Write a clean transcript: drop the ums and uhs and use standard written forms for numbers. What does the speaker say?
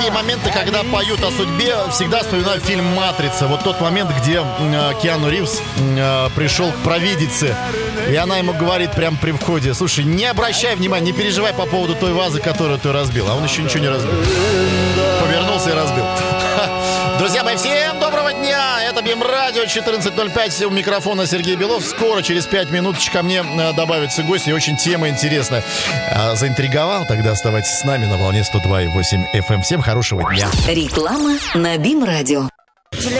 такие моменты, когда поют о судьбе, всегда вспоминаю фильм «Матрица». Вот тот момент, где Киану Ривз пришел к провидице, и она ему говорит прямо при входе: слушай, не обращай внимания, не переживай по поводу той вазы, которую ты разбил. А он еще ничего не разбил. Повернулся и разбил. Друзья мои, всем доброго дня! Это БИМ Радио, 14.05, у микрофона Сергей Белов. Скоро, через 5 минуточек, ко мне добавится гость, и очень тема интересная. Заинтриговал? Тогда оставайтесь с нами на волне 102.8 FM. Всем хорошего дня. Реклама на БИМ Радио.